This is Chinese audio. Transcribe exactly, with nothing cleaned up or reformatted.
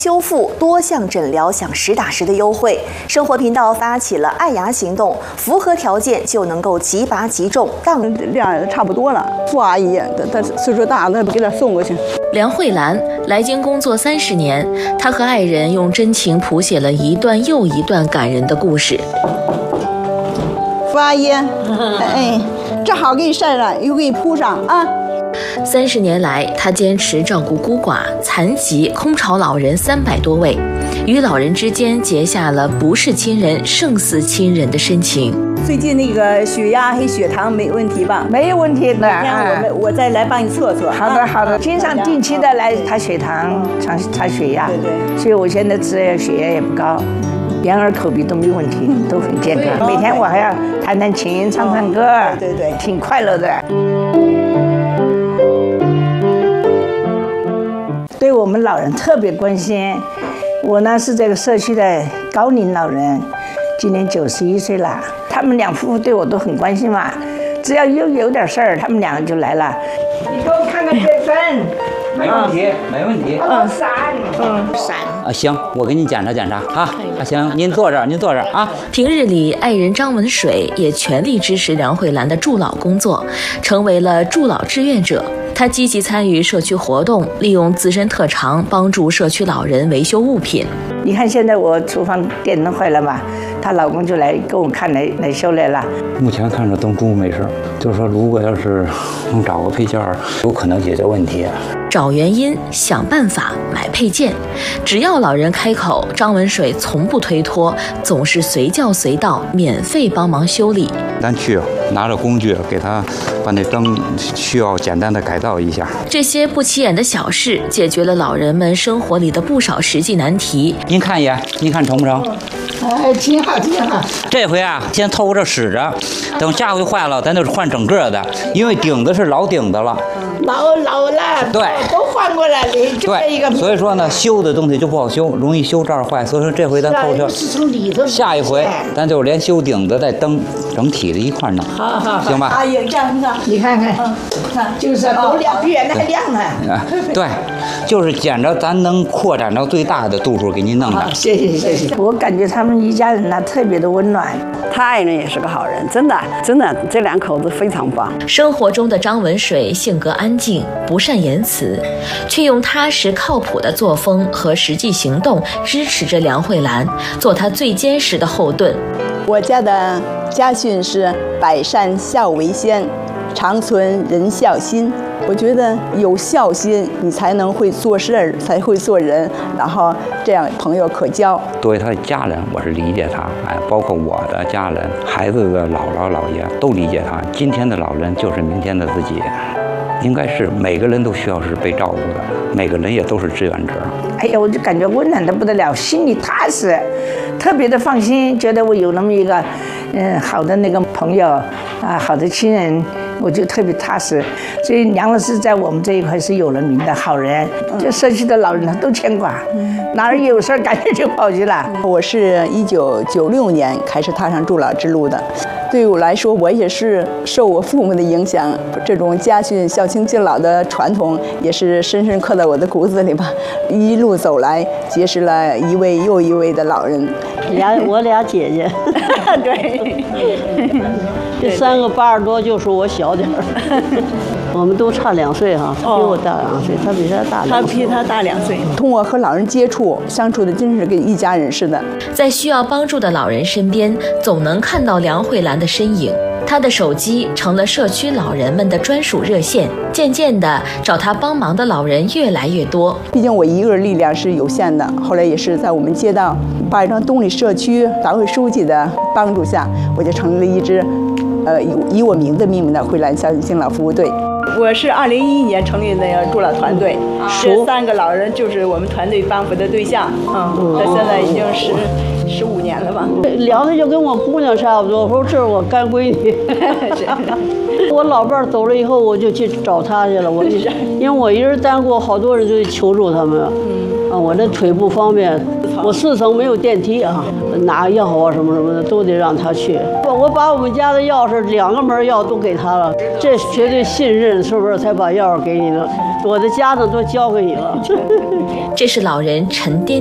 修复多项诊疗享实打实的优惠，生活频道发起了爱牙行动，符合条件就能够即拔即种，杠量差不多了。傅阿姨，她岁数大，那给她送过去。 梁慧兰来京工作三十年，她和爱人用真情谱写了一段又一段感人的故事。 傅阿姨，哎，这好给你晒了，又给你铺上啊。 三十年来，他坚持照顾孤寡、残疾、空巢老人三百多位，与老人之间结下了不是亲人胜似亲人的深情。 最近那个血压和血糖没问题吧？ 没有问题的。 明天我们我再来帮你测测。 好的好的，经常定期的来查血糖、查查血压。 对对。 所以我现在吃血压也不高，眼耳口鼻都没问题，都很健康。每天我还要弹弹琴、唱唱歌， 对对， 挺快乐的。对我们老人特别关心，我呢是这个社区的高龄老人，今年九十一岁了。他们两夫妇对我都很关心嘛，只要有有点事儿，他们两个就来了。你给我看看这份， 没问题，没问题。 嗯，闪，嗯，闪。 啊，行，我给你检查检查啊。啊，行，您坐这儿，您坐这儿啊。 平日里，爱人张文水也全力支持梁慧兰的助老工作，成为了助老志愿者。她积极参与社区活动，利用自身特长帮助社区老人维修物品。 你看现在我厨房电灯坏了嘛，她老公就来给我看来来修来了。 目前看着灯珠没事，就是说如果要是能找个配件，有可能解决问题。 找原因，想办法，买配件，只要老人开口，张文水从不推脱，总是随叫随到，免费帮忙修理。 咱去拿着工具给他把那灯需要简单的改造一下。 这些不起眼的小事，解决了老人们生活里的不少实际难题。 您看一眼，您看成不成？ 哎，挺好挺好。 这回啊，先透过这使着，等下回坏了，咱就换整个的，因为顶子是老顶子了。 老老了， 对， 都换过来了，就这一个。 所以说呢，修的东西就不好修，容易修这儿坏。所以说这回咱透彻， 是从里头。 下一回咱就连修顶子带灯整体的一块弄， 好好好， 行吧？ 阿姨，这样你看， 你看看，看，就是都亮，比原来还亮呢。 啊，对，就是捡着咱能扩展到最大的度数给您弄的。 谢谢谢谢。我感觉他们一家人呢特别的温暖。 他爱人也是个好人，真的真的，这两口子非常棒。 生活中的张文水性格安静，不善言辞，却用踏实靠谱的作风和实际行动支持着梁慧兰，做她最坚实的后盾。 我家的家训是百善孝为先，常存仁孝心。我觉得有孝心，你才能会做事儿，才会做人，然后这样朋友可交。 作为他的家人，我是理解他，哎，包括我的家人、孩子的姥姥姥爷都理解他。今天的老人就是明天的自己，应该是每个人都需要是被照顾的，每个人也都是志愿者。 哎呀，我就感觉温暖的不得了，心里踏实，特别的放心，觉得我有那么一个，嗯，好的那个朋友啊，好的亲人。我就特别踏实，所以梁老师在我们这一块是有了名的好人，这社区的老人呢都牵挂，哪儿有事儿赶紧就跑去了。 我是一九九六年开始踏上助老之路的，对我来说，我也是受我父母的影响，这种家训孝亲敬老的传统也是深深刻在我的骨子里吧。一路走来，结识了一位又一位的老人。 俩我俩姐姐， 对。 这三个八十多就是我小点儿，我们都差两岁哈，比我大两岁，他比他大两岁。 他比他大两岁。通过和老人接触，相处的真是跟一家人似的。 在需要帮助的老人身边，总能看到梁慧兰的身影。她的手机成了社区老人们的专属热线，渐渐的，找她帮忙的老人越来越多。 毕竟我一个人力量是有限的，后来也是在我们街道八里庄东里社区党委书记的帮助下，我就成立了一支。呃，以以我名字命名的慧兰孝亲敬老服务队。我是二零一一年成立的助老团队，这三个老人就是我们团队帮扶的对象。嗯，这现在已经十十五年了吧。 聊的就跟我姑娘差不多，我说这是我干闺女。我老伴儿走了以后，我就去找她去了。我因为我一人单过，好多人就求助他们。嗯。 啊，我这腿不方便，我四层没有电梯啊，拿药啊什么什么的都得让他去。我我把我们家的钥匙两个门钥都给他了，这绝对信任，是不是？才把钥匙给你的，我的家呢都交给你了。 这是老人沉淀